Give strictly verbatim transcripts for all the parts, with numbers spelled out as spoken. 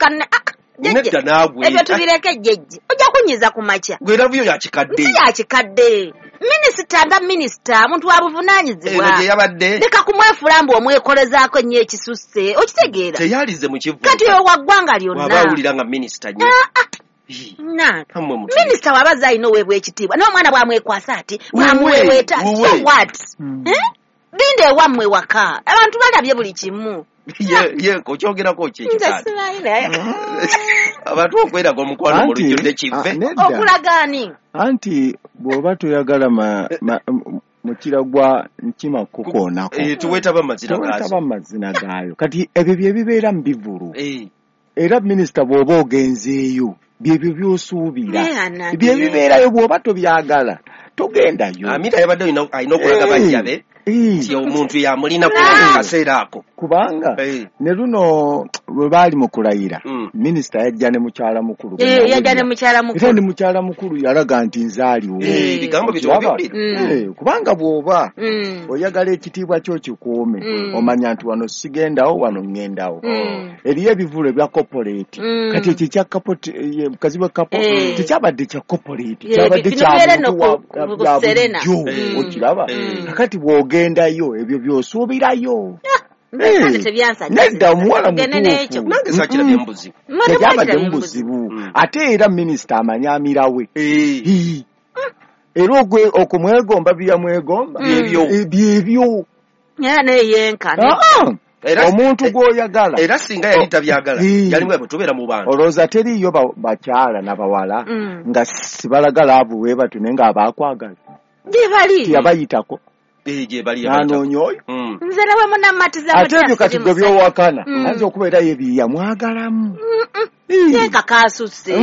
kanne Netta nagwe. Ebyo tubireke jejje. Ojja kunyiza ku macha. Gwera byo yakikadde. Yakikadde. Minisita nga minisita muntu abuvunanyizibwa. Eno gye yabadde. Leka kumwefulambu omwekolezaako nnyo ekisusse. Okitegeera. Teyalize mu kivu. Kati yo waggwanga lyonna. Wabawulira nga minisita nnyo. Na. Minisita wabaza ino weebwa ekitiibwa. N'omwana bwamwekwasa ati bwamuweeweeta. So what? Eh? Linde ewammwe waka. Abantu balabye buli kimu. Ye ye kochogerako kyekikati. Abantu okweraga omukwano mu lujjudde kive. Okulagani. Anti bw'oba toyagala mukira gwa nkima kukoonako. Eh tuweta bamazina gazo. Tuweta bamazina gayo. Kati ebyo bye bibeera mu bivulu. Eh. Era minisita bw'oba ogenzeeyo byebyo by'osuubira. Bye bibeerayo bw'oba tobyagala togendayo. Amita yabadde ayina okulaga bajjabe. Ti omuntu yamulina ku kaseera ako. Kubanga ne luno bwe baali mu kulayira minisita yajja ne mukyala mukulu. Eh yajja ne mukyala mukulu. Era ne mukyala mukulu yalaga nti nzaaliwo. Eh bigambo bitobyo. Kubanga bw'oba oyagala ekitiibwa kyo kikuume omanya nti wano sigendawo wano ngendawo. Eriyo ebivulo ebya corporate. Kati ekyo kya corporate kazibe kapo tekyabadde kya corporate. Kyabadde kya Serena. Okiraba. Kakati bw'ogendayo ebyo by'osuubirayo. Nedda omuwala mutuufu. Nange sakira byembuzibu. Tekyabadde mubuzibu. Ate era minisita amanyamira we. Era ogwe okumwegomba byamwegomba. Byebyo. Era neyenka. Omuntu gw'oyagala. Era singa yali tabyagala. Yali mwe tubeera mu bantu. Olowooza teriyo bakyala n'abawala nga sibalagala abo we batu naye ng'abaakwagala. Gye bali. Yabayitako. Eje bali anoonyo oyo. Nze nawe munamatiza ate ebyo kati gwe byowakana ayinza okubeera yebiya mwagalamu. Yenka kaasusse.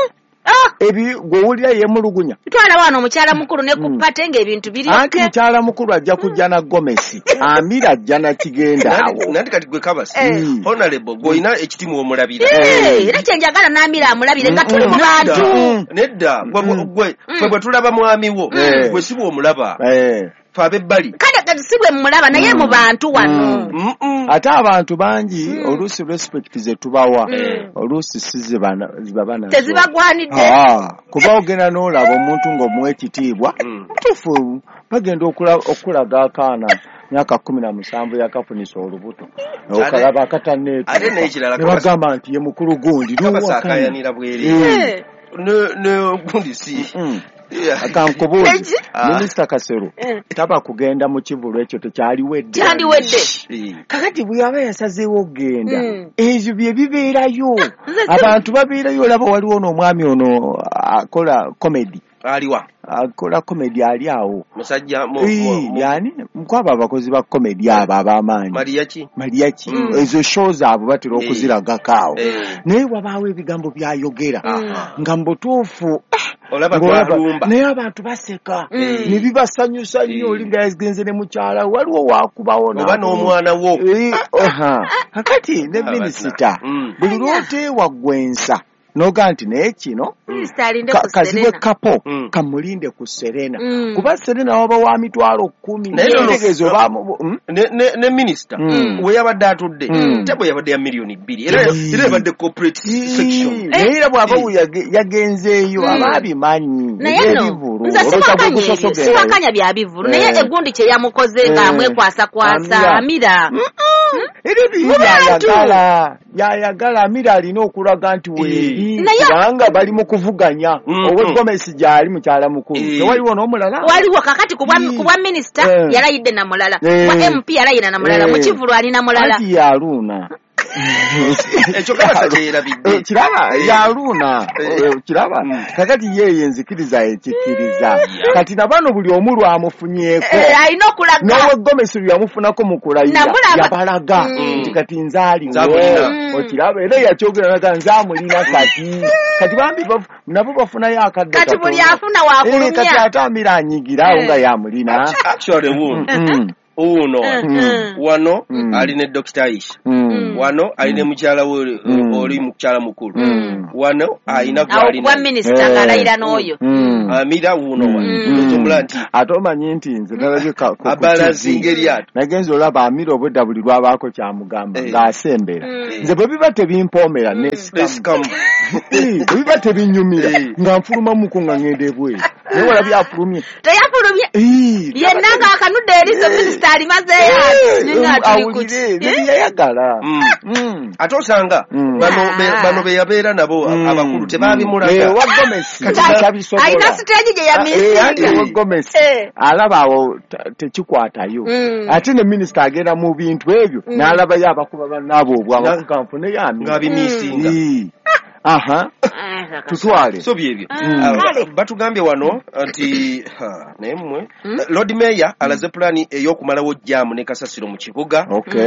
Ebi gwowulira yemulugunya. Twala wano omukyala mukulu ne kupate ng'ebintu biri. Anti mukyala mukulu ajja kujja na Gomesi. Amira ajja na kigenda awo. Nandi kati gwe kabasi. Honorable gw'olina ekitimu omulabira. Era kye njagala n'amira amulabire nga tuli mu bantu. Nedda gwe fwe bwe tulaba mwami wo gwe si bw'omulaba. Fabe bali. Kada kati si bwe mulaba naye mu bantu wano. Ate abantu bangi oluusi respect ze tubawa oluusi size bana zibabana. Tezibagwanidde. Ah, kuba ogenda n'olaba omuntu ng'omuwa ekitiibwa mutuufu bagenda okulaga akaana myaka kumi na musanvu yakafunisa olubuto okalaba akatanneetu ne bagamba nti ye mukulu gundi n'owakayanira bwere ne gundi si akankubuuzi minisita Kasero taba kugenda mu kivulu ekyo tekyaliwedde kyaliwedde kakati bwe yaba yasazeewo ogenda ebyo bye bibeerayo abantu babeerayo olaba waliwo n'omwami ono akola komedi aliwa akola komedi ali awo musajja yani mkwaba abakozi ba komedi abo ab'amaanyi Mariachi Mariachi ezo shows abo batera okuziragako awo naye wabaawo ebigambo byayogera nga mbutuufu olaba twalumba naye abantu baseka ne bibasanyusa nnyo oli nga yagenze ne mukyala waliwo waakubawo oba n'omwana wo kakati ne minisita buli lwoteewa gwensa noga nti naye kino kazibe kapo kamulinde ku Serena kuba Serena waba wa mitwalo kumi netegezo bamu ne minisita we yabadde atudde tebo yabadde ya milioni bbiri era era yabadde corporate section era bwaba yagenzeeyo ababimanyi ebivulu siwakanya bya bivulu naye egundi kye yamukoze nga amwekwasa kwasa Amira era biyagala yayagala Amira alina okulaga nti we kubanga bali mu kuvuganya owe Gomesi gyali mukyala mukulu tewaliwo n'omulala waliwo kakati kubwa minisita yalayidde na mulala wa M P yalayina na mulala mu kivulu alina mulala ati yaluuna ekyo kabasa kyerabidde kiraba yaluuna kiraba kakati yeye nzikiriza ekikiriza kati nabano buli omu lwamufunyeeko alina okulaga n'owe Gomesi lyamufunako mu kulayira yabalaga nti kati nzaaliwo okiraba era yakyogera naga nzaamulina kati kati bambi nabo bafunayo akadde kati buli afuna waakulumya kati ate Amira anyigira awo nga yamulina actually uno wano aline Doctor Aisha wano aline mukyala we oli mukyala mukulu wano ayina gwali kwa minister kalaira noyo amira uno wano tumula nti atomanyi nti nze nalabye ka abala zingeri ato nagenzo olaba amira obudda buli lwabako kyamugamba ng'asembera nze bwe biba tebimpoomera nesikamu bwe biba tebinyumira nga nfuluma muku nga ngende ebweru naye walabye afulumye teyafulumye yenna ng'akanudde erizo minisita alimazeeyo awulire yayagala ate osanga bano be yabeera nabo abakulu tebabimulaga alina siteegi gye yamisinga Gomesi alaba awo tekikwatayo ate ne minisita agenda mu bintu ebyo n'alabayo abakuba bannaabo obwamu kanfune yami ng'abimisinga aha tutwale so byebyo batugambye wano nti naye mmwe Lord Mayor alaze plani ey'okumalawo jaamu ne kasasiro mu kibuga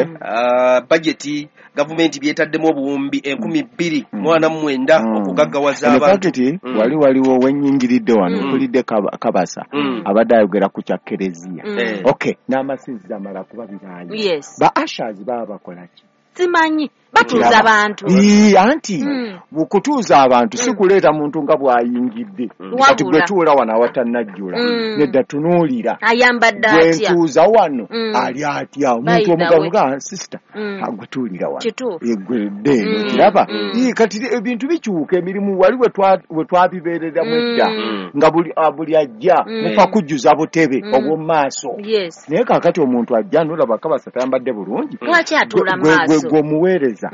budget government byetaddemu obuwumbi enkumi bbiri mwana mwenda okugaggawaza abantu wali waliwo wenyingiridde wano kulidde kabasa abadde ayogera ku kya kereziya okay n'amasiza amala kuba birayi ba ashers baba bakolaki simanyi batuuza abantu ii anti bukutuuza abantu sikuleeta muntu nga bwayingidde kati gwe tuula wano awatannajjula nedda tunuulira ayambadde atya gwentuuza wano ali atya omuntu omugabo nga sister gwe tuulira wano gwe dde kiraba ii kati ebintu bikyuka emirimu wali we twabibeereramu edda nga buli ajja mufa kujjuza butebe obw'omu maaso naye kaakati omuntu ajja nolaba kabasa tayambadde bulungi lwaki atuula mu maaso gwe omuweereza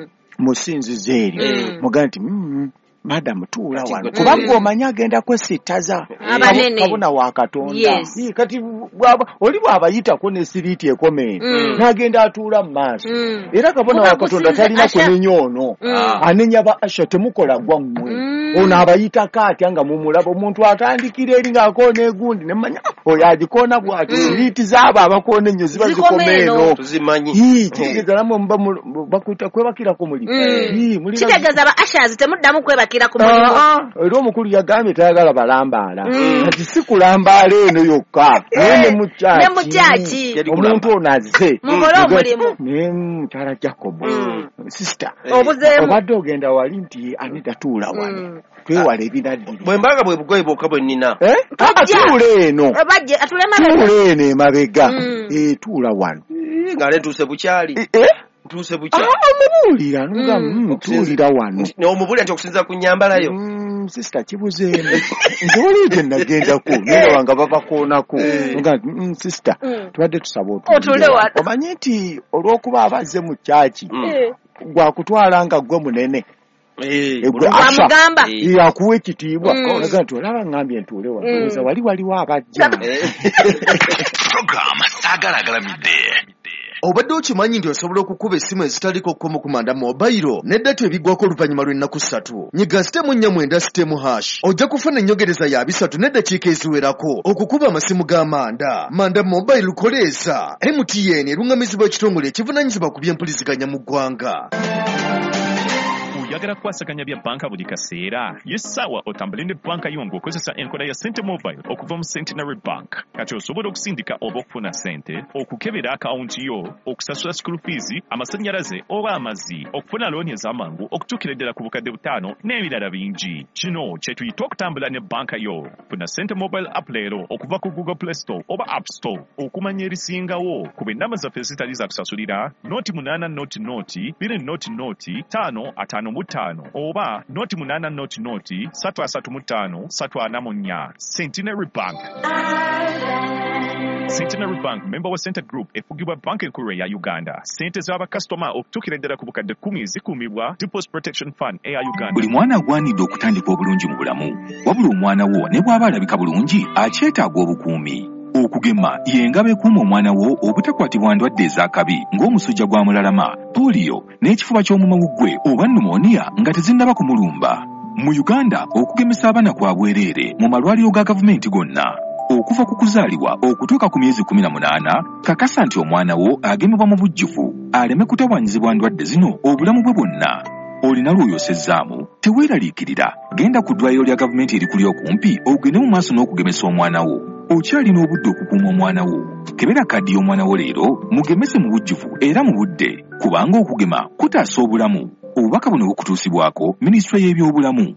musinzizo eryo mugaa nti madamu tuula wano kubanga omanyi agenda kwesittaza kabona wa Katonda kati oli bw'abayitako ne siriiti ekomeeni n'agenda atuula mu maaso era kabona wa Katonda talina kunenya ono anenya ba Asha temukola gwammwe ono abayitako atya nga mumulaba omuntu atandikira eri ng'akoona egundi ne mmanya oyo agikoona bw'ati siriiti z'abo abakoona ennyo ziba zikomeeno kitegeeza namwe bakuta kwebakirako muli kitegeeza ba Ashers temuddamu kwebakira era omukulu yagambye tayagala balambaala kati si kulambaala eno yokka naye ne mukyaki omuntu ono azze naye mukyala Jacob sister obadde ogenda wali nti anita tuula wano twewala ebinaddiri bwe mbaga bwe bugoye bwokka bwe nnina tuula eno tuula eno emabega tuula wano ng'ale ntuuse bukyali tuse bucha omubuulira nga tuulira wano n'omubuulira nti okusinza ku nnyambalayo sister kibuzeemu ntiwaliyo nagendako naye wanga babakoonako nga sister tubadde tusaba otuule omanyi nti olw'okuba abazze mu kyaki gwakutwala nga gwe munene amugamba yakuwa ekitiibwa naga nti olaba ngambye ntuule wano wali waliwo abajja program sagalagalamidde obadde okimanyi nti osobola okukuba essimu ezitaliko kkomo ku manda mobile n'eddata ebiggwako oluvannyuma lw'ennaku ssatu nyiga sitemu nnya mwenda sitemu hash ojja kufuna ennyongereza ya bisatu n'eddakiika eziwerako okukuba amasimu g'amanda manda mobile lukoleeza M T N eruŋŋamizibwa ekitongole ekivunaanyizibwa ku by'empuliziganya mu ggwanga. oyagala kukwasaganya bya banka buli kaseera yessaawa otambule ne banka yo ng'okozesa enkola ya Sente Mobile okuva mu Centenary Bank. Kati osobola okusindika oba okufuna ssente, okukebera akawunti yo, okusasula school fees, amasannyalaze oba amazzi, okufuna looni ez'amangu, okutuukira ddala ku bukadde butaano n'ebirala bingi. Kino kye tuyita okutambula ne banka yo. Funa Sente Mobile app leero okuva ku Google Play Store oba App Store okumanya erisingawo ku b'ennamba zaffe zitali za kusasulira noti munaana noti noti bbiri noti noti ttaano ataano mu ttaano oba noti munaana noti noti ssatu asatu mu ttaano ssatu ana mu nnya. Centenary Bank. Centenary Bank, member wa Center Group, efugibwa banka enkulu ya Uganda. Sente z'abakasitoma okutuukira ddala ku bukadde kkumi zikuumibwa Deposit Protection Fund eya Uganda. Buli mwana agwanidde okutandika obulungi mu bulamu, wabula omwana wo ne bw'aba alabika bulungi akyetaaga obukuumi. Okugema y'engabo ekuuma omwana wo obutakwatibwa ndwadde ez'akabi ng'omusujja gwa mulalama, poliyo n'ekifuba ky'omumawuggwe oba pneumonia nga tezinnaba kumulumba. Mu Uganda okugemesa abaana kwa bwereere mu malwaliro ga gavumenti gonna. Okuva ku kuzaalibwa okutuuka ku myezi kumi na munaana, kakasa nti omwana wo agemebwa mu bujjuvu aleme kutawaanyizibwa ndwadde zino obulamu bwe bwonna. Olina lw'oyosezzaamu teweeraliikirira, genda ku ddwaliro lya gavumenti erikuli okumpi ogende mu maaso n'okugemesa omwana wo. okyalina obudde okukuuma omwana wo. Kebera kaddi y'omwana wo leero mugemese mu bujjuvu era mu budde kubanga okugema kutaasa obulamu. Obubaka buno bukutuusibwako Minisitule y'ebyobulamu.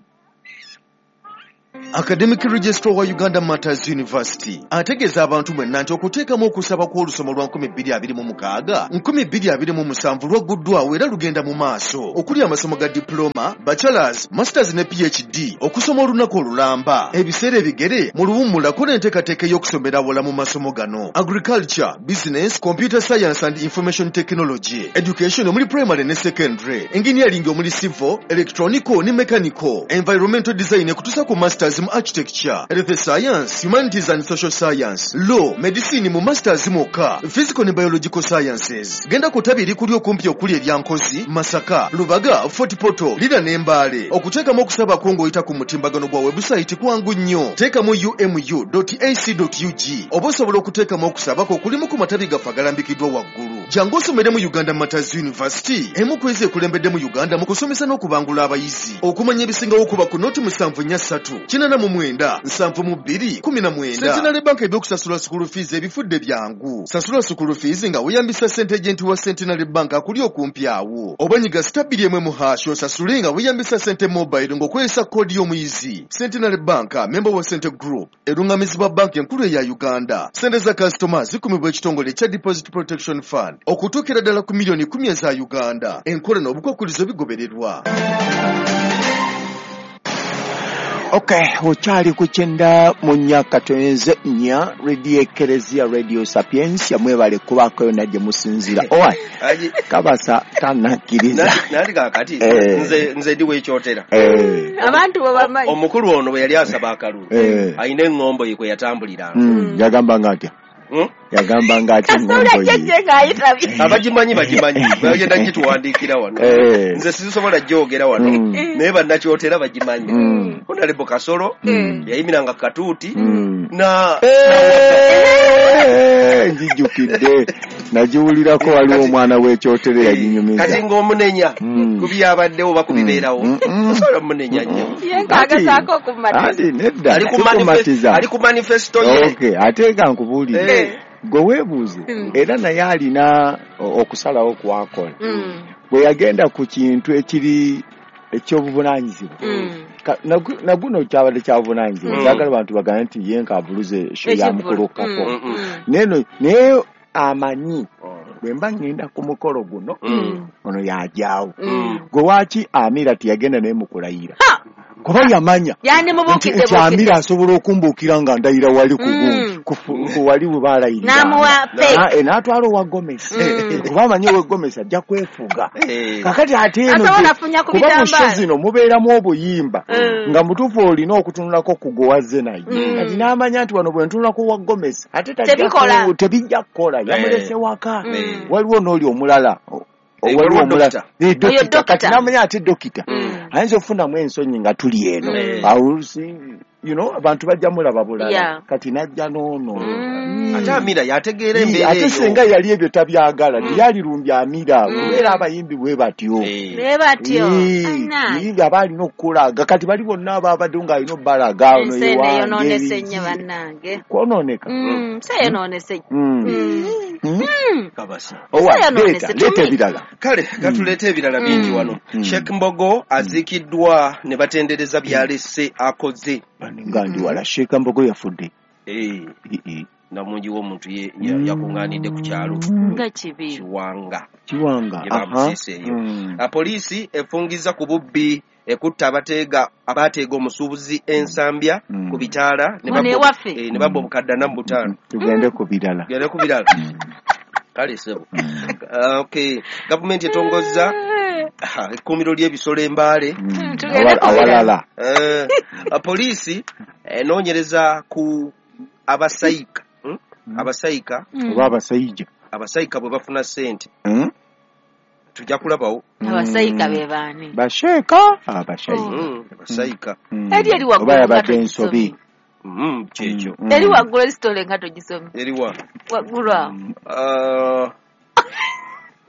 Academic Registrar wa Uganda Matters University ategeeza abantu mwenna nti okuteekamu okusaba kw'olusomo lwa nkumi bbiri abiri mu mukaaga nkumi bbiri abiri mu musanvu lwagguddwawo era lugenda mu maaso okuli amasomo ga diploma, bachelors, masters ne P H D okusoma olunaku olulamba ebiseera ebigere mu luwummulako n'enteekateeka y'okusomera awola mu masomo gano agriculture, business, computer science and information technology, education omuli primary ne secondary, engineering omuli civil, electronical ne mechanical, environmental design ekutuusa ku masters mu architecture, health science, humanities and social science, law, medicine mu masters moka, physical and biological sciences. Genda kutabiri kuli okumpi okuli ebyankozi, Masaka, Lubaga, Fort Poto, Lida n'Embale. Okuteekamu okusaba kwongo oyita ku mutimbagano gwa website kwangu nnyo. Teekamu u m u dot a c dot u g. Oba osobola okuteekamu okusaba ko kulimu ku matabi gaffe agalambikiddwa waggulu. Jangu osomere mu Uganda Matters University. Emu ku ezo ekulembedde mu Uganda mu kusomesa n'okubangula abayizi. Okumanya ebisingawo okuba ku noti musanvu nnya ssatu. Kinana mu mwenda, nsanvu mu bbiri, kumi na mwenda. Centenary Bank ebyokusasula school fees ebifudde byangu. Sasula school fees nga weeyambisa ssente agent wa Centenary Bank akuli okumpi awo. Obanyiga stabili emwe mu hash osasule nga weeyambisa ssente mobile ng'okozesa koodi y'omuyizi. Centenary Bank, member wa Center Group, erungamizibwa bank enkulu eya Uganda. Ssente za customers zikumibwa ekitongole ekya Deposit Protection Fund okutuukira ddala ku miliyoni kumi eza Uganda. Enkola n'obukwakkulizo bigobererwa. Okay, okyali ku kyenda mu nnyaka twenze nnya Radio Ekereziya Radio Sapiens yamwebale kubaako yonna gye musinzira. Owa kabasa tanakkiriza nali kakati nze nze ndi weekyotera abantu babamanyi omukulu ono bwe yali asaba akalulu ayina eŋŋombo ye kwe yatambulira yagamba nga atya yagamba nga ati ngombo ye abagimanyi bagimanyi bagenda gituwandiikira wano nze sisobola gyogera wano naye bannakyotera bagimanyi Honorable Kasolo yayimiranga katuuti na njijjukidde nagiwulirako waliwo omwana w'ekyotere yaginyumiza kati ng'omunenya ku byabaddewo oba ku bibeerawo osobola munenya nnyo yenkagazaako okumatiza ali ku manifesto ye ate ga nkubuulire gwe weebuuze era naye alina okusalawo kwakola bwe yagenda ku kintu ekiri ekyobuvunaanyizibwa naguno kyabadde kyabuvunaanyizibwa njagala abantu bagambe nti ye nkaabuluze esho yamukulukako neno naye amanyi bwe mba ngenda ku mukolo guno ono yajaawo gwe waaki amira tiyagenda naye mukulayira kuba yamanya nti amira asobola okumbuukira nga ndayira wali ku wali we baalayirira n'atwala owa Gomesi kuba amanyi owa Gomesi ajja kwefuga kakati ate eno kuba mu sho zino mubeeramu obuyimba nga mutuufu olina okutunulako ku gwe wazze naye kati n'amanya nti wano bwe ntunulako owa Gomesi ate tebijja kukola yamulese waka waliwo n'oli omulala waliwo omulala dokita kati n'amanya ate dokita ayinza okufunamu ensonyi nga tuli eno you know abantu bajja mulaba bulala kati najja noono ate Amira yategeera embeera ate senga yali ebyo tabyagala yalirumbya Amira kubeera abayimbi bwe batyo bwe batyo yiga balina okukulaga kati bali bonna ababadde nga alina obbalaga ono yewangeesenye bannange kwonooneka seyonoonese kabasa leeta ebirala kale katuleeta ebirala bingi wano Sheikh Mbogo aziikiddwa ne batendereza byalese akoze nga ndi wala Sheikh Mbogo yafudde namungi w'omuntu yakuŋŋaanidde ku kyalo nga kibi kiwanga kiwanga bamusiiseeyo poliisi efungiza ku bubbi ekutta abateega abateega omusuubuzi ensambya ku bitaala ne babba obukaddana mu butaano tugende ku birala gende ku birala kale sebo okay gavumenti etongozza ekkuumiro ly'ebisolo embaale awalala poliisi enoonyereza ku abasayika abasayika oba abasayija abasayika bwe bafuna ssente tujja kulabawo abasayika be baani basheeka abasayika abasayika eri eri waggulu oba yabadde ensobi kyekyo eri waggulu esitole nga togisomye eriwa waggulu awo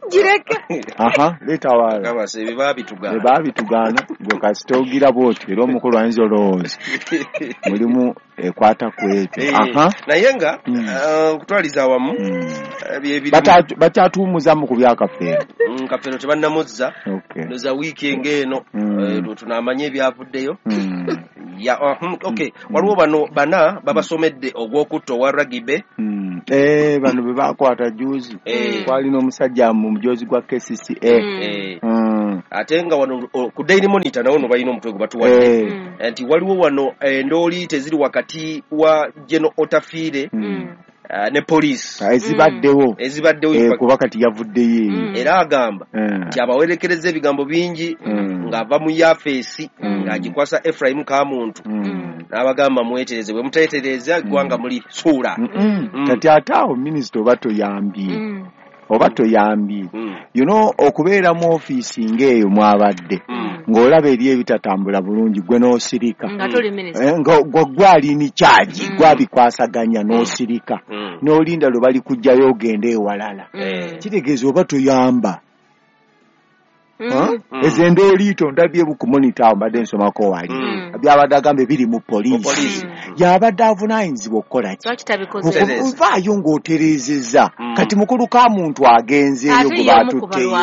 Jireka. Aha, leta wala. Kama se biba bitugana. Biba bitugana gwe kasita ogira bwoti era omukulu anzo lowooza. Mulimu ekwata kwetu. Aha. Naye nga okutwaliza awamu bakyatuumuza mu ku byakafeero. Kafeero tebannamuzza. Ndoza wiiki eng'eno tunaamanya ebyavuddeyo. Ya okay waliwo bano bana babasomedde ogwokutta owa Ragibe. Eh bano be bakwata juzi. Kwali n'omusajja mu mujozi gwa K C C A. Ate nga wano ku Daily Monitor nawo no balina omutwe gwe batuwadde nti waliwo wano endooli teziri wakati wa General Otafiire Uh, ne police ezibaddewo ezibaddewo eh, kuba kati yavuddeyo mm. era agamba nti abawerekereza ebigambo bingi mm. ng'ava mu yafeesi mm. ng'agikwasa Ephraim Kamuntu mm. n'abagamba mwetereze bwe muteetereza gwanga muli suula mm. mm. mm. kati ataawo minisita oba toyambye mm. oba toyambye mm. you know okubeera mu ofiisi ng'eyo mwabadde mm. ng'olaba eri ebitatambula bulungi gwe n'osirika nga gwali ni kyaji mm. gwabikwasaganya n'osirika mm. n'olinda lwe bali kujjayo ogende ewalala mm. kitegeeza oba toyamba mm. huh? mm. ezo endooliito ndabye bukumonita awo mbadde nsomako wali mm. byabadde agambe biri mu poliisi mm. yabadde avunaanyizibwa okukola ki nvaayo ng'otereezezza mm. kati mukulu ka muntu agenzeeyo gwe baatutteyo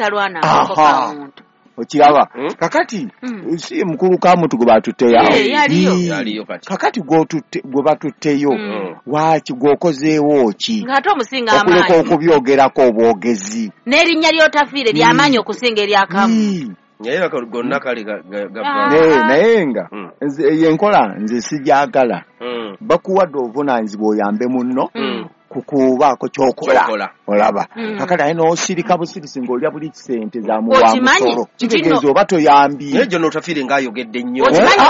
okiraba hmm? kakati hmm. si mukulu ka muntu gwe batutteyo yaliyo kakati gwe batutteyo hmm. waki gwokozeewo ki ng'ate omusinga amaanyi okuleka okubyogerako obwogezi n'erinnya ly'Otafiire ly'amaanyi okusinga eryakamu naye gonna kali naye nga yenkola nze sijagala bakuwadde obuvunaanyizibwa oyambe munno kukubaako kyokola olaba kakati aye n'osirika busirisi ng'olya buli kisente za muwa musolo kitegeeza oba toyambye naye gyo n'Otafiire ng'ayogedde nnyo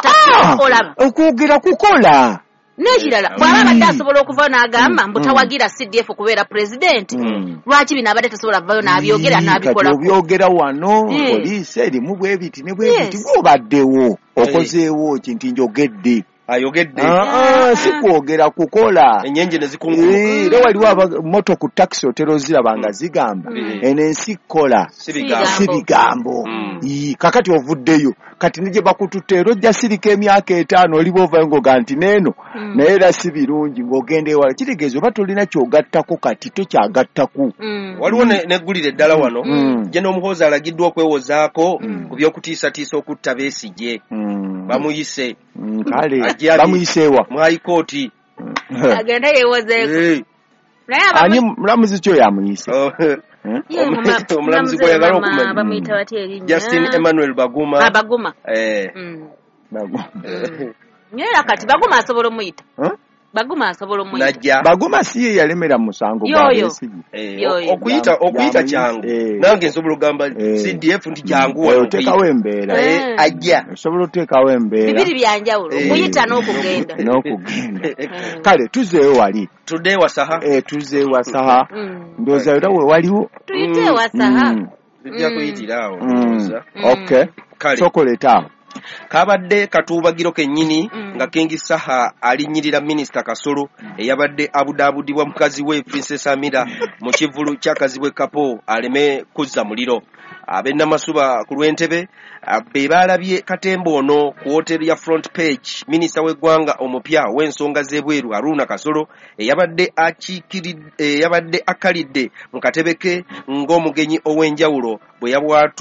okwogera kukola n'ekirala bw'aba abadde asobola okuvayo n'agamba mbu tawagira C D F okubeera pulezidenti lwaki bino abadde tasobola kuvayo n'abyogera n'abikola obyogera wano poliisi erimu bwe biti ne bwe biti gw'obaddewo okozeewo ki nti njogedde ayogedde ah si kwogera kukola enyenje ne zikunguluka era waliwo moto ku taxi otero zirabanga zigamba enensi kola si bigambo kakati ovuddeyo kati nije bakututero jja sirika emyaka etaano olibo ovayo ngoganti neno naye era si birungi ng'ogende wala kitegeeza oba tolina kyogattako kati tokyagattaku waliwo neggulire eddala wano je n'omuhoozi alagiddwa okwewozaako ku by'okutiisatiisa okutta Besigye bamuyise kale bamuyiseewa mu high court agenda yewozeeko ani mulamuzi kyo yamuyise omulamuzi gw'oyagala okumanya bamuyita batya erinnya Justin Emmanuel Baguma Baguma eh Baguma nyera kati Baguma asobola omuyita Baguma asobola omuyita Baguma si ye yalemera musango gwa okuyita okuyita kyangu nange nsobola ogamba C D F ndi kyangu wano otekawo embeera ajja osobola otekawo embeera bibiri byanjawulo okuyita n'okugenda n'okugenda kale tuzeewo wali tudde wasaha eh tuze wasaha ndooza era we waliwo tuyite wasaha tujja kuyitira awo okay chocolate kabadde katuubagiro kennyini mm. nga Kingi Saha alinnyirira minisita Kasolo eyabadde abudaabudibwa mukazi we Princess Amira mu kivulu ky'akazibwe kapo aleme kuzza muliro ab'ennamasuba ku lw'entebe be baalabye katembo ono ku hoteri ya Front Page minisita w'eggwanga omupya w'ensonga z'ebweru Haruna Kasolo eyabadde akiikiridde eyabadde akalidde mu katebe ke ng'omugenyi ow'enjawulo bwe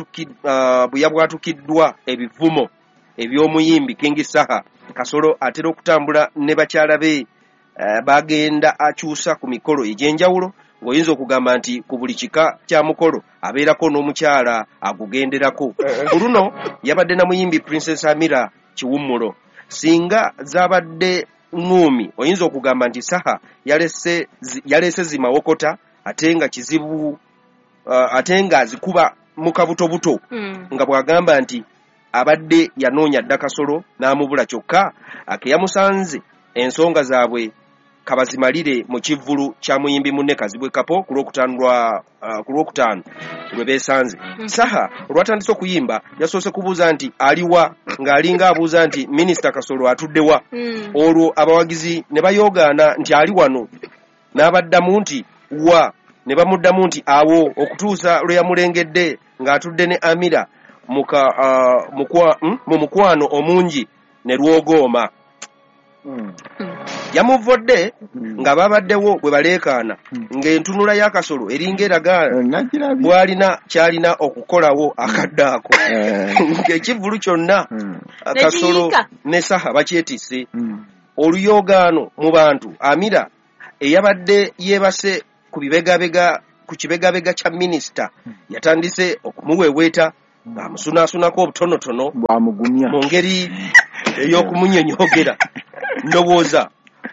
yabwatukiddwa ebivumo eby'omuyimbi Kingi Saha. Kasolo atera okutambula ne bakyala be uh, bagenda akyusa ku mikolo egy'enjawulo ng'oyinza okugamba nti ku buli kika kya mukolo abeerako n'omukyala agugenderako. Ku luno yabadde na muyimbi Princess Amira Kiwummulo. Singa zabadde ngumi oyinza okugamba nti Saha yalese yalese zimawokota ate nga kizibu uh, ate nga zikuba mu kabutobuto mm. nga bwagamba nti abadde yanoonya dda Kasolo n'amubula kyokka akeyamusanze ensonga zaabwe kabazimalire mu kivulu kya muyimbi munne Kazibwe Kapo ku lwokutaano uh, ku lwokutaano lwe beesanze. mm. Saha olwatandise okuyimba yasoose kubuuza nti aliwa ng'alinga abuuza nti minisita Kasolo atuddewa. mm. Olwo abawagizi ne bayoogaana nti ali wano n'abaddamu nti wa ne bamuddamu nti awo okutuusa lwe yamulengedde ng'atudde ne Amira muka uh, mukwa mm? mu mukwano omungi ne lwogooma mm. yamuvodde mm. nga babaddewo bwe baleekaana mm. ng'entunula y'akasolo eringa eraga bw'alina kyalina okukolawo akaddaako ng'ekivulu kyonna akasolo ne Saha bakyetisse mm. oluyoogaano mu bantu Amira eyabadde yeebase ku bibegabega ku kibegabega kya minisita yatandise okumuweeweeta baamusunaasunako obutonotono bwamugumya mu ngeri ey'okumunyonyogera ndowooza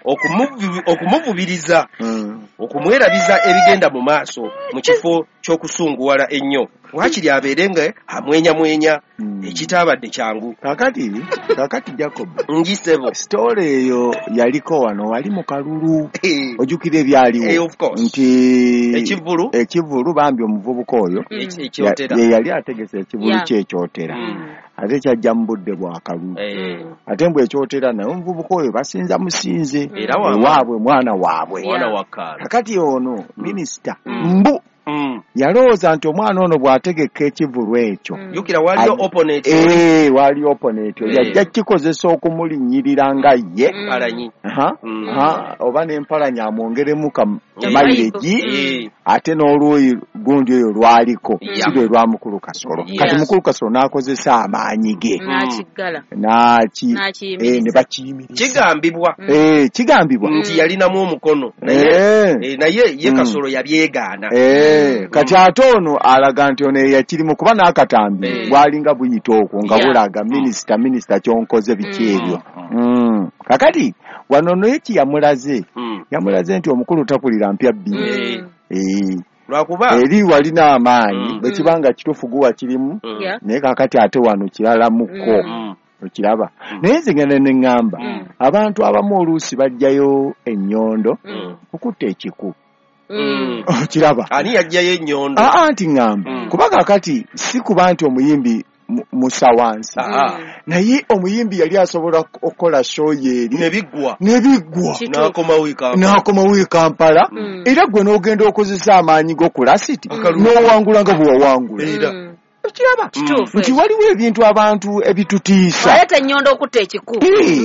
okumuvubiriza okumwerabiza ebigenda mu maaso mu kifo ky'okusunguwala ennyo wakiri abeere nga amwenyamwenya ekitaabadde kyangu kakati kakati Jacob ngisebo story eyo yaliko wano wali mu kalulu ojjukira ebyaliwo nti ekivulu ekivulu bambi omuvubuka oyo ye yali ategese ekivulu kyekyotera ate kyajja mu budde bwa kalulu ate mbwe ekyotera naye omuvubuka oyo basinza musinze waabwe mwana waabwe kakati ono minisita mbu Mm. yalowooza nti omwana ono bw'ategeka ekivulu ekyo yukira waliyo opponent eh waliyo opponent yajja kikozesa okumulinyirira nga ye alanyi ha ha oba n'empalanya amwongeremu ka mileage ate n'olwoyi gundi eyo lwaliko sibe lwa mukulu Kasolo kati mukulu Kasolo n'akozesa amaanyi ge n'akiggala n'aki eh ne bakiyimiriza kigambibwa eh kigambibwa nti yalinamu omukono naye naye ye Kasolo yabyegaana kati ate ono alaga nti ono yakirimu kuba n'akatambi bwalinga buyita okwo nga bulaga minisita minisita kyonkoze biki ebyo kakati wano naye kiyamulaze yamulaze nti omukulu takulira mpya bbiri lwakuba eri walina amaanyi bwe kibanga kituufu guwa kirimu naye kakati ate wano kirala mukko okiraba naye nze ngenda ne ŋŋamba abantu abamu oluusi bajjayo ennyondo okutta ekiku okiraba ani yajjayo ennyondo aa nti ŋŋamba kuba kakati si kuba nti omuyimbi musawansi naye omuyimbi yali asobola okukola show yeeri nebiggwa nebiggwa n'akomawo e Kampala era gwe n'ogenda okozesa amaanyi go ku lasiti n'owangula nga bwe wawangula okiraba nti waliwo ebintu abantu ebitutiisa waleeta ennyondo okutta ekiku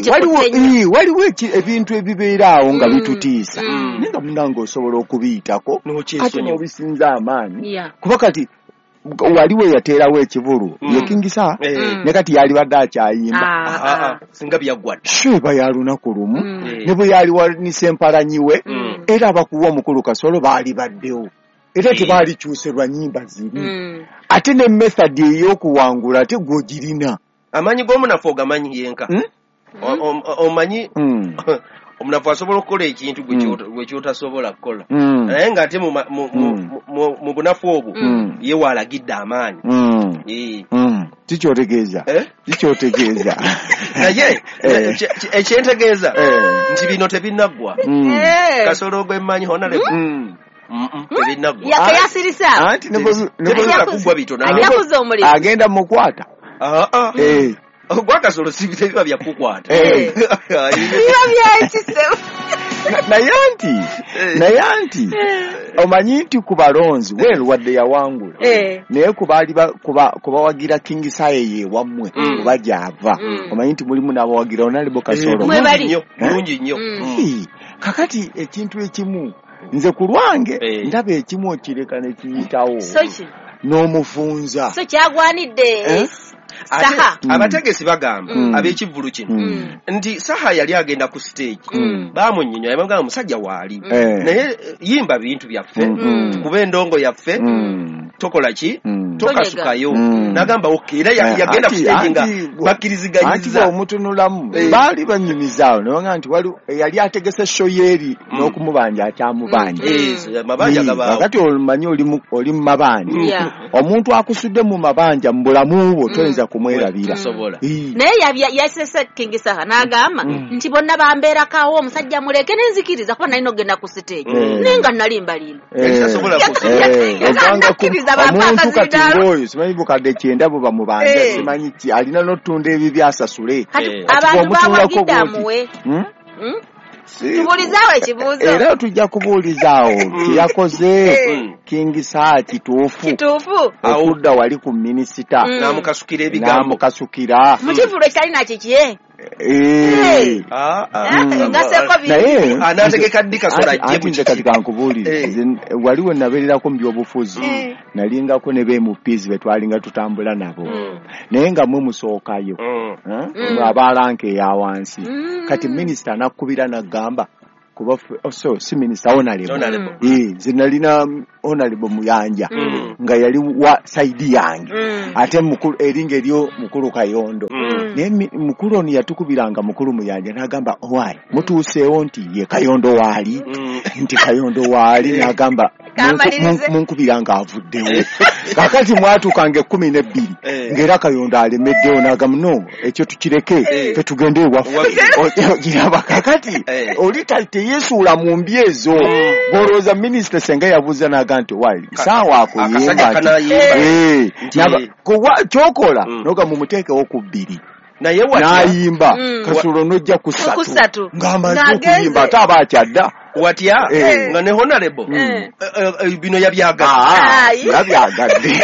waliwo ebintu ebibeera awo nga bitutiisa naye nga munange osobola okubiyitako ate n'obisinza amaanyi kuba kati waliwo yateerawo ekivulu ye King Saha ne kati yali badde akyayimba singa byaggwadde sheba ya lunaku lumu ne bwe yali wanisa empalanyiwe era abakuwa omukulu Kasolo baali baddewo era tebaalikyuse lwa nnyimba ziri ate ne method ey'okuwangula ate gw'ogirina amaanyi g'omunafu ogamanyi yenka omanyi omunafu asobola okukola ekintu gwe kyotasobola kukola naye ng'ate mu bunafu obwo ye waalagidde amaanyi kikyotegeeza kikyotegeeza naye ekyentegeeza nti bino tebinaggwa Kasolo gw'emmanyi honale yakayasirisa kugwa bitono agenda mukwata gwa Kasolo sibiba byakukwata biba byakisebo naye nti naye nti omanyi nti ku balonzi weeru wadde yawangula naye kubawagira King Saha yeewammwe oba gy'ava omanyi nti mulimu n'abawagira Honorable Kasolo mulungi nnyo kakati ekintu ekimu nze ku lwange ndaba ekimu okireka ne kiyitawo n'omufunza so kyagwanidde Saha abategesi bagamba ab'ekivulu kino nti Saha yali agenda ku stage baamunnyonnyola yamugamba musajja waali naye yimba bintu byaffe kuba endongo yaffe tokola ki tokasukayo n'agamba okay era yagenda ku stage nga bakkiriziganyizza omutunulamu baali banyumizaawo naye nti yali ategese show yeeri n'okumubanja akyamubanja kakati omanyi oli mu mabanja omuntu akusudde mu mabanja mu bulamu bwo toyinza kumwerabira naye yasese King Saha n'agamba nti bonna bambeerakawo omusajja muleke nenzikiriza kuba nalina ogenda ku stage naye nga nalimbalimba omuntu kati ng'oyo simanyi bukadde kyenda bwe bamubanja simanyi ki alina n'otunda ebibi asasule abantu bawagidde amuwe tubuulizaawo ekibuuzo era tujja kubuulizaawo kyeyakoze King Saha kituufu kituufu okudda wali ku minisita n'amukasukira ebigambo n'amukasukira mu kivulu ekyalina kiki naye anaategeka ddi kasola ajje nze kati kankubuulire waliwo nabeererako mu byobufuzi nalingako ne B M Ps betwalinga tutambula nabo naye nga mwe musookayo abalanka eya wansi kati minisita anakkubira n'agamba kuba so si minisita honorable eh zinalina honorable Muyanja nga yali wa side yange ate mukuru eringa eryo mukuru Kayondo ne mukuru oni yatukubiranga mukuru Muyanja n'agamba why mutuuseewo nti ye Kayondo wali nti Kayondo wali n'agamba munkubiranga avuddewo kakati mwatukange kumi n'ebbiri ngera Kayondo alemeddewo n'agamba no ekyo tukireke fe tugende ewaffe giraba kakati oli talte Yesu la mumbyezo boroza minister senga yabuza na ganti wali sawa akuyimba eh kuwa chokola noga mumuteke okubiri na yewa nayimba kasulo nojja kusatu ngamba kuyimba taba kyadda watya nga ne honorable bino yabyaga yabyagadde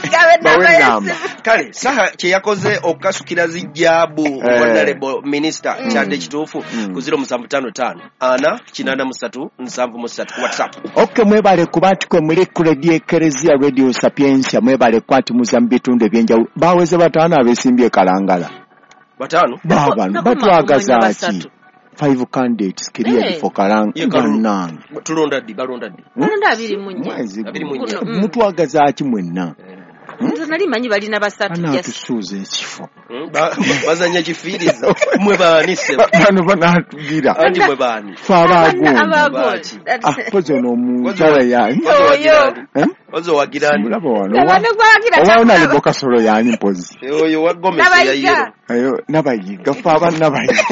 kale Saha kye yakoze okukasukira zijjabu honorable minister kyadde kituufu ku zero seven five five ana kinana musatu nsanvu musatu WhatsApp. Okay, mwebale kubati kwe muri Radio Eklezia Radio Sapiensia mwebale kwati muzambitunde byenja baweze batana abesimbye kalangala batano baba batwagazaaki five candidates cleared for Kalangala tulonda di balonda di balonda abiri munye abiri munye mutwagazaaki mwenna nali manyi balina basatu yes tusuze ekifo bazanya kifiriza mwe baanise bano banatugira andi mwe baani fabago ah pozo no mujala yani oyo pozo wagirani mulabo wano wana liboka solo yani mpozi oyo wagomesi ya yero ayo nabayiga faba nabayiga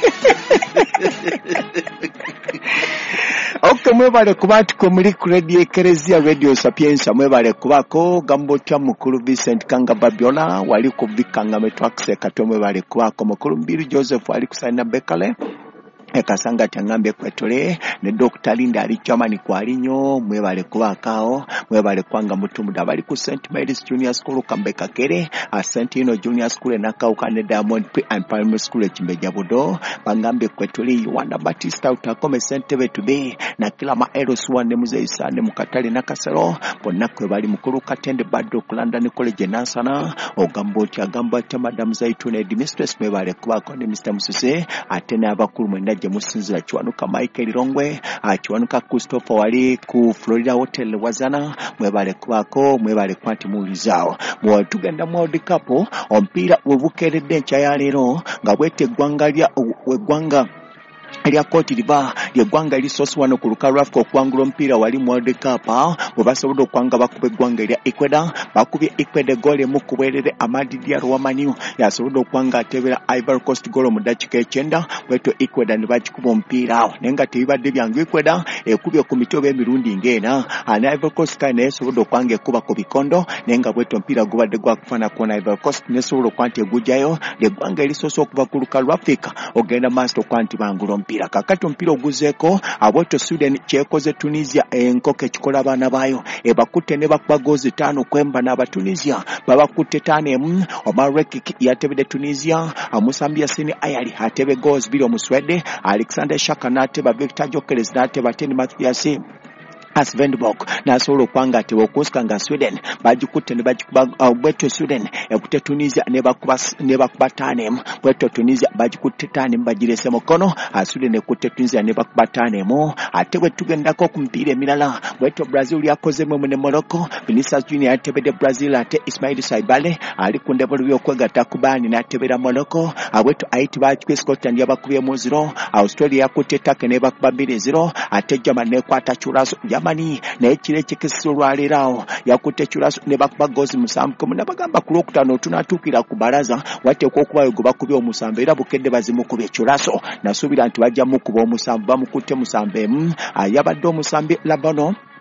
Okay, mwebale kubati ko muri Radio Eklezia Radio Sapiensia mwebale kubako gambo tya mukuru Vincent Kanga Babiola wali kubikanga metwaxe katomwe bale kubako mukuru Mbiru Joseph wali kusana Bekale ekasanga tangambe kwetole ne Doctor Linda ali chamani kwa alinyo mwebale kubakao mwebale kwanga mutumuda bali ku Saint Mary's Junior School Kambeka Kere a Saint Ino Junior School na kauka ne Diamond Pre and Primary School Chimbeja Bodo bangambe kwetole Yuanda Batista utakome Sentebe today na kila maero suwane muze isane mukatali na kasero bonna kwe bali mukuru Katende Badro London College Nansana ogambo kya gamba ta Madam Zaitune Mistress mwebale kubako ne Mister Mususe atene abakuru mwendaje musinzira Chwanuka Michael Rongwe Chwanuka Christopher wali ku Florida Hotel Wazana mwebale kubako mwebale kwati mulizao mwa tugenda mu World Cup ompira webukeredde ncha ya lero nga bwete gwanga lya gwanga Elia Cote d'Ivoire lyegwanga lisosi wano ku lukalu Africa okwangula omupiira wali mu World Cup bwe basobola okwanga bakube eggwanga erya Ecuador bakubye Ecuador goal emu ku bwerere Amadi Diallo Wamaniu yasobola okwanga atebera Ivory Coast goal mu ddakiika ekyenda bwetyo Ecuador ne bagikuba omupiira awo naye nga tebibadde byangu Ecuador ekubye ku mitobe emirundi ng'ena ana Ivory Coast kale naye esobola okwanga ekuba ku bikondo naye nga bwetyo omupiira gubadde gwakufaana kwona Ivory Coast nesobola okwanti egujjayo lyegwanga erisoose okuva ku lukalu Africa ogenda maaso okwanti bangula mpira kakati ompira oguzeeko abweto Sweden kyekoze Tunisia enkoko ekikola abaana baayo ebakutte ne bakuba goozi ttaano kwemba n'Abatunisia babakutte ttaano emu Omarek yatebedde Tunisia Musambia Sini Ayali atebe goozi bbiri omuswede Alexander Shaka n'ateba Victor Gyökeres n'ateba Ten Mathias Asvendborg nasobola okwanga ati okuska nga Sweden bagikutte ne bagikuba bweto Sweden ekutte Tunisia ne bakuba ne bakuba ttaano bweto Tunisia bagikutte ttaano bagirese mukono Sweden ekutte Tunisia ne bakuba ttaano ate bwe tugendako ku mpiira emirala bweto Brazil yakozemu ne Morocco Vinicius Junior atebedde Brazil ate Ismail Saibale ali ku ndebolo by'okwegatta ku baani n'atebera Morocco abweto Haiti bakikwe Scotland yabakubye mu zero Australia yakutte Turkey ne bakuba bbiri zero ate Germany nekwata Churaso Mani na ekire chekeso lwalerawo yakutte Churaso ne bakuba gozi musanvu kumuna bagamba ku lokutano tunatukira ku baraza wate ko kubayo gobakubi omusanvu era bukedde bazimu kubye Churaso nasubira nti bajja mu kuba omusanvu bamukutte musanvu emu ayabadde omusambi Labano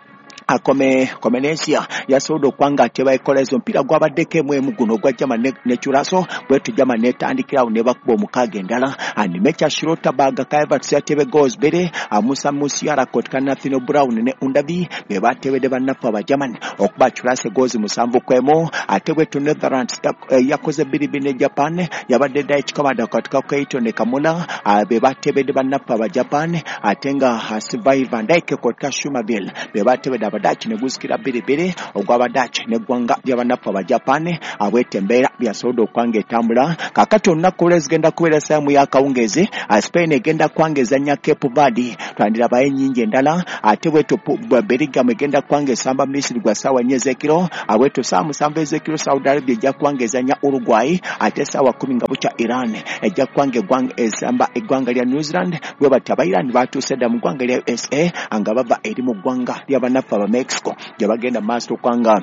akome komenesia yasodo kwanga teba ekolezo mpira gwabaddeko emwemu guno gwa jama ne, ne churaso bwetu jama netandikira ne bakuba omukage ndala animecha shirota baga kaiva tsatebe goals bere amusa musiara kotka Nathino Brown ne undabi beba tebede banafa bajaman okuba churase goals musambu kwemo atebwe to Netherlands uh, yakoze biri bine Japan yabadde Dutch komanda katika Keito ne Kamula uh, beba tebede banafa ba Japan atenga Survive Van Dijk kotka Shumaville beba tebede Dutch ne guskira biri biri ogwa Dutch ne gwanga byabanafa ba Japan abwetembera byasodo kwange tambula kakati onakolez genda kubera samu ya kaungeze Spain egenda kwangeza nya Cape Verde twandira baye nyingi endala ate bweto Belgium egenda kwangeza samba Misiri gwa sawa nyeze kilo abweto samu samba ezekilo Saudi Arabia ejja kwangeza nya Uruguay ate sawa kumi ngabucha Iran ejja kwange gwanga esamba egwanga lya New Zealand gwe batabayirani batuseda mu gwanga lya U S A anga bava eri mu gwanga lya banafa ba Mexico jabagenda master kwanga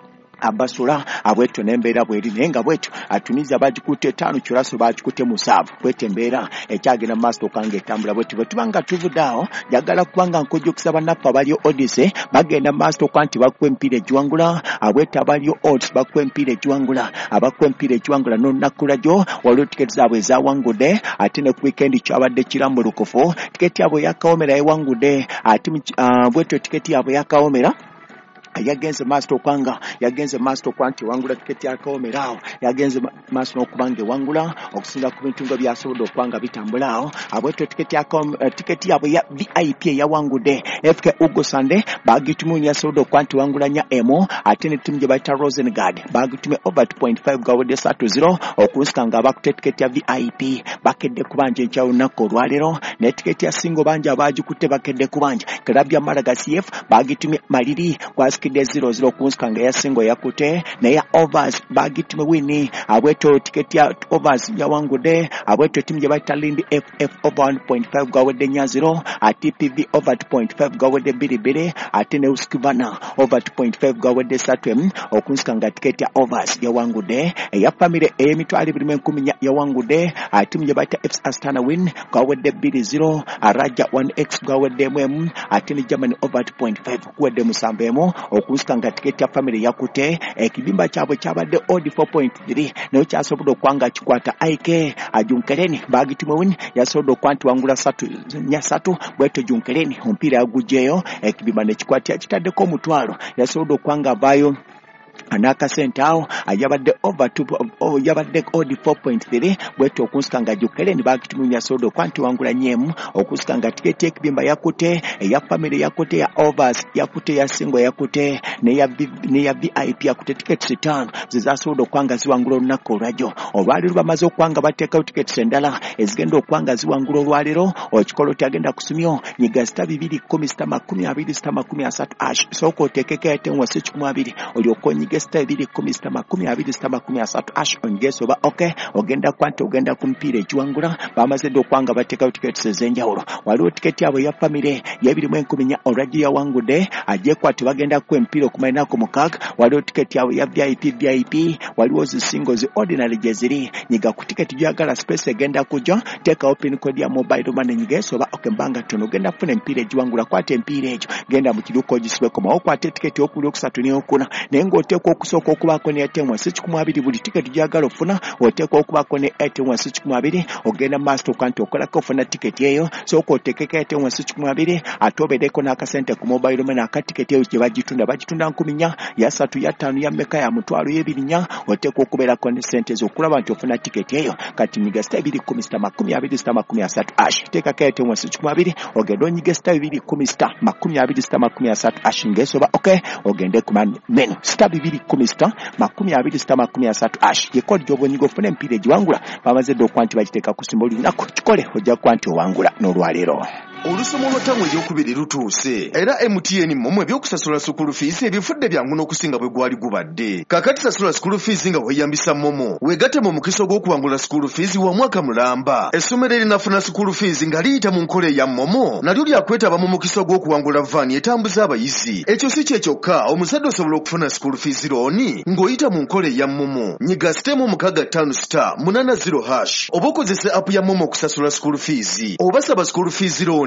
abasula abwetu nembera bweri nenga bwetu atuniza bagikute tano churaso bagikute musavu kwetembera ekyagena master kange tambula bwetu betubanga tuvudao yagala kubanga nkojo kusaba napa balio Odyssey bagenda master kwanti bakwempire jwangula abwetu abalio odds bakwempire jwangula abakwempire jwangula no nakulajo walo tickets zabwe za wangude atine ku weekend cyabadde kirambo lukofo tiketi yabo yakaomera ewangude ati uh, bwetu tiketi yabo yakaomera yagenze master kwanga yagenze master kwanti wangula tiketi yakomerao yagenze master okubange wangula okusinga ku bintungo byasodo kwanga bitambulao abweto tiketi yako uh, tiketi yabo ya V I P ya wangude F K Ugo Sande bagitumu ya sodo kwanti wangula nya emo atene timje baita Rosengard bagitume over two point five gawode satu zero okusikanga abakute tiketi ya V I P bakedde kubanje nchawo nako lwalero ne tiketi ya singo banje abajikute bakedde kubanje Club ya Malagasy F bagitume maliri kwa kide zero zero kunskanga ya singo yakute na ya overs bagitume wini abweto tiketi ya overs ya wangude abweto timje baita Lindi F F over one point five gawode nya zero ati P V over two point five gawode biri biri ati ne uskivana over two point five gawode satwem okunskanga tiketi ya overs ya wangude ya family e mitwali biri menkuminya ya wangude ati timje baita F Astana win gawode biri zero araja one x gawode mwem ati ni Germany over two point five kuwede musambemo okusikanga tiketi ya family yakute ekibimba kyabwe kyabadde odd four point three nayo kyasobola kwanga kikwata I K ajunkereni bagitume win yasobola kwanti wangula satu nya satu bweto junkereni ompira yagujeyo ekibimba ne kikwata kitaddeko mutwalo yasobola kwanga bayo anaka sentao ayabadde over two oh, yabadde odd four point three bweto okusikanga jukeleni bakitumunya sodo kwanti wangula nyemu okusikanga tiketi ekibimba yakute ya family yakute ya overs yakute ya singo yakute ne ya ne ya V I P yakute tiketi sitano zizasodo kwanga ziwangula nako rajo olwaliro bamaze okwanga bateka tiketi sendala ezigenda okwanga ziwangula olwaliro okikolo tyagenda kusumyo nyiga sita bibiri kumi sita makumi abiri sita makumi asatu ash soko tekeke yatenwa sekikumi abiri olyokonyi gesta ibiri kumi sita makumi abiri sita makumi asatu ash ongeso ba okay ogenda kwante ogenda kumpira ekiwangula bamaze do kwanga bateka tiketi sezenjawulo waliwo tiketi yabo ya family yabiri mu enkumi nya already ya wangude aje kwati bagenda kwempira okumaina ko mukaga waliwo tiketi yabo ya V I P V I P waliwo zisingo zi ordinary jeziri nyiga ku tiketi gyagala space egenda kuja teka open code ya mobile money ngeso ba okay mbanga tono genda funa empira ekiwangula kwate empira ekyo genda mu kiruko giswe koma okwate tiketi okuli okusatu ne okuna nengo oteko okusoko okubako ne atemwa sekikumi abiri buli tiketi gyagala ofuna oteko okubako ne atemwa sekikumi abiri ogenda master kwanti okola ko ofuna tiketi eyo soko otekeka atemwa sekikumi abiri atobedeko n'akasente ku mobile money akatiketi eyo kyebagitunda bagitunda nkumi nya ya satu ya tano ya meka ya mutwalo y'ebiri nya oteko okubera ko ne sente zo kulaba nti ofuna tiketi eyo kati nyiga sita ibiri kumi sita makumi abiri sita makumi asatu ash teka ka atemwa sekikumi abiri ogenda onyiga sita ibiri kumi sita makumi abiri sita makumi asatu ash ngesoba okay ogende ku menu sita ibiri kumi sita makumi abiri sita makumi asatu ash yekodi jobo nyigo fune mpire jiwangula bamaze do kwanti bagiteka ku simboli nako kikole ojja kwanti owangula n'olwalero olusomo lw'ottamu eryokubiri lutuuse era M T N mmwe ebyokusasula school fees ebifudde byangu n'okusinga bwe gwali gubadde kakati sasula school fees nga weeyambisa momo weegatte mu mukisa gw'okuwangula school fees wa mwaka mulamba essomero erinafuna school fees nga liyita mu nkola eya momo nalyo lyakwetaba mu mukisa gw'okuwangula vaani etambuza abayizi ekyo si kye kyokka omuzadde osobola okufuna school fees looni ng'oyita mu nkola eya momo nyiga sitemu mukaga ttaano sita munaana zero hash oba okozesa app ya momo okusasula school fees obasaba school fees looni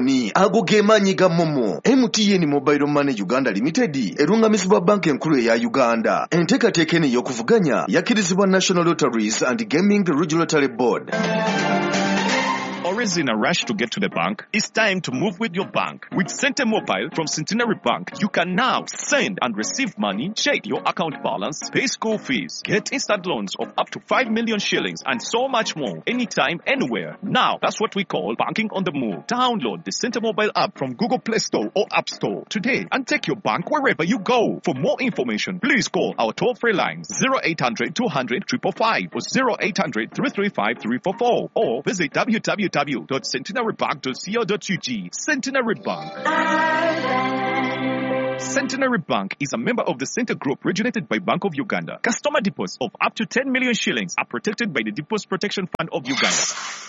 miliyoni ago ge maanyi ga momo. M T N Mobile Money Uganda Limited erungamizibwa banka enkulu eya Uganda. Enteekateeka eno ey'okuvuganya yakkirizibwa National Lotteries and Gaming Regulatory Board. Or is in a rush to get to the bank? It's time to move with your bank. With Cente Mobile from Centenary Bank, you can now send and receive money, check your account balance, pay school fees, get instant loans of up to five million shillings, and so much more, anytime, anywhere. Now, that's what we call banking on the move. Download the Cente Mobile app from Google Play Store or App Store today and take your bank wherever you go. For more information, please call our toll-free lines zero eight hundred two hundred five five five or zero eight hundred three three five three four four or visit w w w dot centenary bank dot co dot u g. Centenary Bank. Centenary Bank is a member of the Center Group regulated by Bank of Uganda. Customer deposits of up to ten million shillings are protected by the Deposit Protection Fund of Uganda.